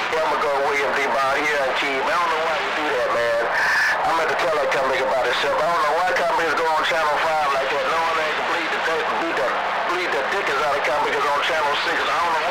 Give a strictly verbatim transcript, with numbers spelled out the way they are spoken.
Elmico William D. Bond here in Key. I don't know why you do that, man. I meant to tell that company about itself. I don't know why companies go on Channel five like that, knowing they can bleed the, bleed the, bleed the dickens out of companies on Channel six. I don't know